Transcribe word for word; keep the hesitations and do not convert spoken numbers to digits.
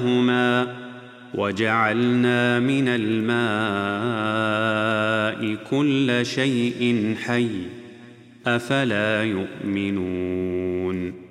هما وجعلنا من الماء كل شيء حي أفلا يؤمنون